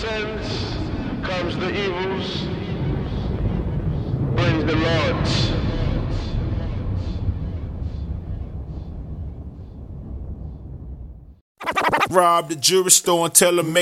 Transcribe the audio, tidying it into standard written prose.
sins comes the evils. Praise the Lord. Rob the jewelry store and tell him